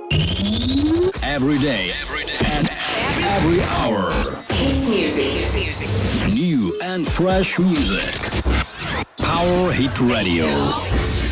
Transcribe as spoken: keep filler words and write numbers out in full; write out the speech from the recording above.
Every day, every day, and every hour. Music, music, New and fresh music. Power Hit Radio.